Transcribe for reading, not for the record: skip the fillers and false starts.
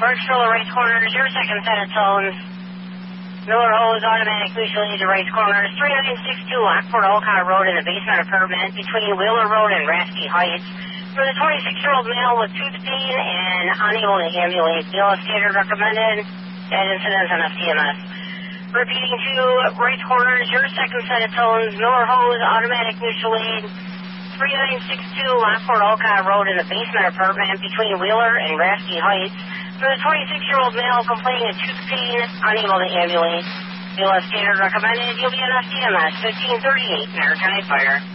Birchville, right corners, your second set of tones. Miller Hose, automatic mutual aid to right corners, 3962 Lockport Olcott Road in the basement apartment between Wheeler Road and Raskey Heights. For the 26-year-old male with tooth pain and unable to ambulate, BLS standard recommended. That incident's on FTMS. Repeating to right corners, your second set of tones, Miller Hose, automatic mutual aid, 3962 Lockport Olcott Road in the basement apartment between Wheeler and Raskey Heights. For the 26-year-old male complaining of tooth pain, unable to ambulate, BLS standard recommended. You'll be on FTMS 1538 Maritime Fire.